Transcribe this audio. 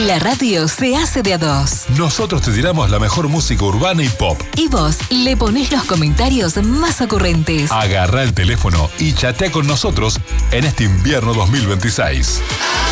La radio se hace de a dos. Nosotros te tiramos la mejor música urbana y pop. Y vos le ponés los comentarios más ocurrentes. Agarrá el teléfono y chatea con nosotros en este invierno 2026.